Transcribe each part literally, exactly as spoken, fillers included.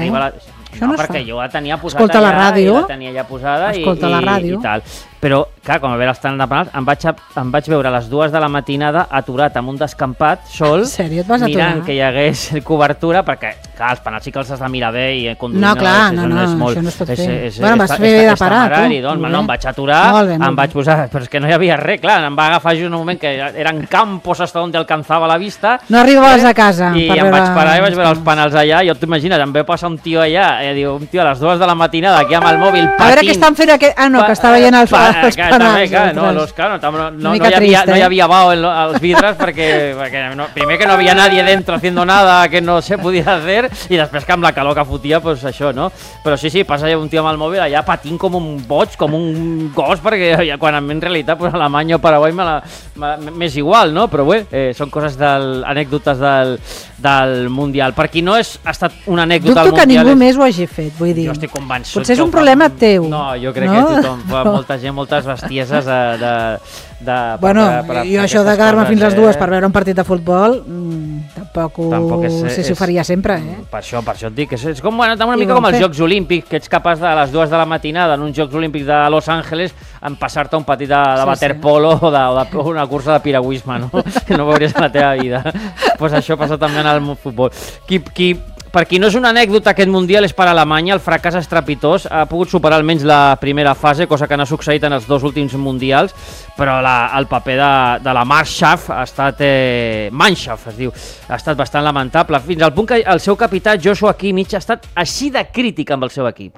arriba la... Això no, no es perquè fa. jo la tenia posada Escolta allà, la ràdio. i la tenia allà posada i, Escolta la i, ràdio. i tal. Però, clar, quan va veure els tants de penals, em vaig, a, em vaig veure a les dues de la matinada aturat amb un descampat, sol, En sèrio, et vas aturar? mirant que hi hagués cobertura, perquè, clar, els penals sí que els has de mirar bé i conduir No, clar, és, no, no, no, és molt, això no es pot és, fer. és, Bueno, vas està- fer bé està- de parar, està temerari, tu. doncs, Molt no, bé. em vaig aturar, Molt bé, molt em bé. vaig posar... Però és que no hi havia res, clar, em va agafar just en un moment que eren campos hasta donde alcanzava la vista. No arribaves a casa. I per em veure vaig parar i vaig veure els els penals allà, i jo t'imagines, em veu passar un tio allà, eh, diu, un tio a les dues de la matinada aquí amb el mòbil patint. A veure què estan fent aquest... Ah, no, que està veient els, Pa- els que penals. també, clar, no, altres. los, clar, no, no, no, Una no, mica hi havia, trist, no hi eh? havia bao en lo- als vidres perquè, perquè no, primer que no havia nadie dentro haciendo nada que no se podia hacer i després que amb la calor que fotia, pues això, no? Però sí, sí, passa un tio amb el mòbil allà patint com un boig, com un gos, perquè ja, quan en realitat pues, Alemanya o Paraguai m'és igual, no? Però bé, eh, són coses del, anècdotes del, del Mundial. Per qui no és, ha estat una anècdota Dubto al que Mundial... ningú és- més ho hagi fet, vull dir. Jo estic convençut. Potser és que un ho fa- problema teu. No, jo crec no? que tothom fa molta gent, moltes bestieses de... de, de Bueno, per, per, per, jo per això de aquestes quedar-me coses, fins les eh? dues per veure un partit de futbol mmm, tampoc, ho, Tampoc és- sé si ho és- faria sempre, eh? Per això, per això et dic, és, és com, bueno, una I mica ho com vam els fer. Jocs Olímpics, que ets capaç de a les dues de la matinada en uns Jocs Olímpics de Los Angeles en passar-te un partit de, de Sí, waterpolo o, de, o, de, o una cursa de piragüisme, no? Que no veuries en la teva vida. Pues això passa també en el futbol. Qui, qui, per qui no és una anècdota aquest Mundial és per Alemanya, el fracàs estrepitós, ha pogut superar almenys la primera fase, cosa que no ha succeït en els dos últims Mundials, però la, el paper de, de la Mannschaft ha estat, eh, Mannschaft es diu, ha estat bastant lamentable, fins al punt que el seu capità Joshua Kimmich ha estat així de crític amb el seu equip.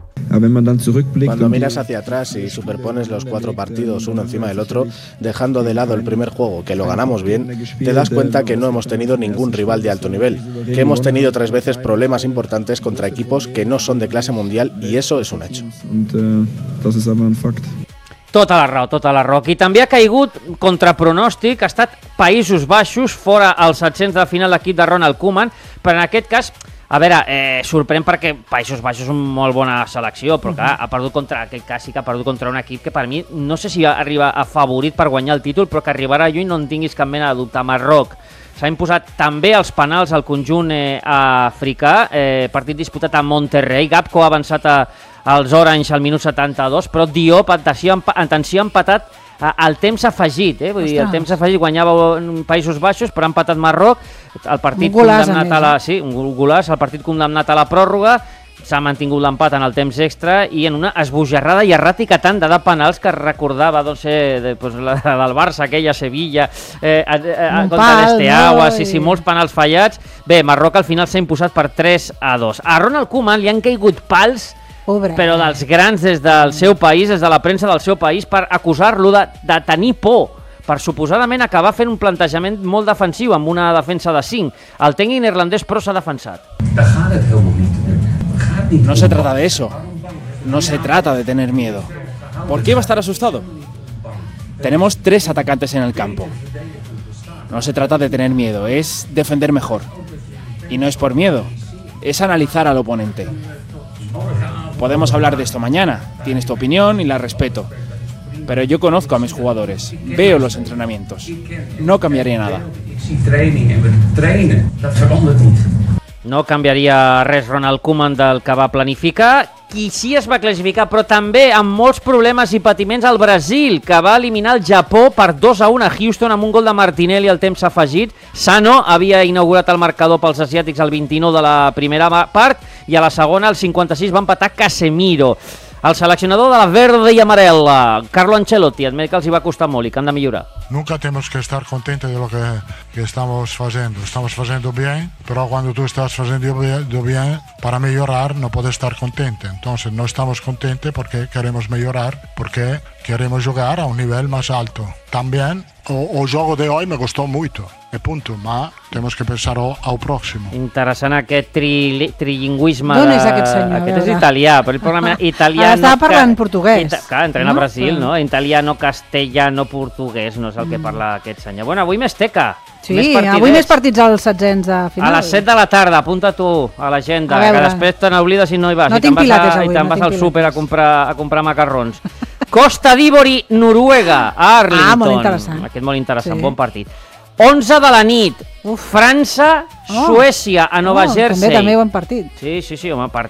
Cuando miras hacia atrás y superpones los cuatro partidos uno encima del otro, dejando de lado el primer juego, que lo ganamos bien, te das cuenta que no hemos tenido ningún rival de alto nivel, que hemos tenido tres veces problemas importantes contra equipos que no son de clase mundial y eso es un hecho. Tota la raó, tota la raó. Qui també ha caigut contra pronòstic ha estat Països Baixos, fora als setzents de final l'equip de Ronald Koeman, però en aquest cas, a veure, eh, sorprèn perquè Països Baixos és una molt bona selecció, però clar, ha perdut contra, aquest cas sí que ha perdut contra un equip que per mi, no sé si arriba a favorit per guanyar el títol, però que arribarà lluny no en tinguis cap mena de dubte. Marroc s'ha imposat també els penals al conjunt eh, africà, eh, partit disputat a Monterrey, Gapco ha avançat a als Orange al minut setanta-dos, però Diop, atenció, atenció empatat al temps afegit, eh? Vull dir, el temps afegit guanyava Països Baixos, però ha empatat Marroc, el partit un golàs, condemnat a, a la, més, sí, un golàs, el partit condemnat a la pròrroga, s'ha mantingut l'empat en el temps extra i en una esbojarrada i erràtica tanda de penals que recordava doncs, eh, de, pues, la del Barça, aquella Sevilla, eh, eh, eh, contra l'Esteaua, no? sí, sí, molts penals fallats. Bé, Marroc al final s'ha imposat per tres a dos. A Ronald Koeman li han caigut pals, Pobre. però dels grans des del seu país, des de la premsa del seu país, per acusar-lo de, de tenir por, per suposadament acabar fent un plantejament molt defensiu amb una defensa de cinc. El tècnic neerlandès, però, s'ha defensat. No se trata de eso. No se trata de tener miedo. ¿Por qué va a estar asustado? Tenemos tres atacantes en el campo. No se trata de tener miedo, es defender mejor. Y no es por miedo, es analizar al oponente. Podemos hablar de esto mañana, tienes tu opinión y la respeto. Pero yo conozco a mis jugadores, veo los entrenamientos. No cambiaría nada. No canviaria res Ronald Koeman del que va planificar. Qui sí es va classificar, però també amb molts problemes i patiments, al Brasil, que va eliminar el Japó per dos a un a Houston amb un gol de Martinelli al temps afegit. Sano havia inaugurat el marcador pels asiàtics al vint-i-nou de la primera part i a la segona, al cinquanta-sis, va empatar Casemiro. El seleccionador de la verde i amarela, Carlo Ancelotti, admet que els hi va costar molt i que han de millorar. Nunca tenemos que estar contentos de lo que, que estamos haciendo. Estamos haciendo bien, pero cuando tú estás haciendo bien, para mejorar no puedes estar contento. Entonces no estamos contentos porque queremos mejorar, porque queremos jugar a un nivel más alto. También o, o juego de hoy me gustó mucho, e punto, ma tenemos que pensar al, al próximo. Interessant aquest tri, trilingüisme. D'on de... és aquest senyor? Aquest és italià, però el programa italià... Ah, estava no parlant ca... portuguès. Ita... Clar, entrena no? a Brasil, no? Italiano, castellano, portuguès, no és el que parla aquest senyor. Bueno, avui més teca. Sí, més avui més partits als setzents de final. A les set de la tarda, apunta tu a l'agenda, que després te n'oblides i no hi vas. No I te'n vas, pilates, a, avui, i te'n no vas al pilates. súper a comprar, a comprar macarrons. Costa d'Ivori, Noruega, a Arlington. Ah, molt interessant. Aquest molt interessant, Sí. bon partit. onze de la nit, França, Oh. Suècia, a Nova Oh, Jersey. També, també bon partit. Sí, sí, sí, home, part,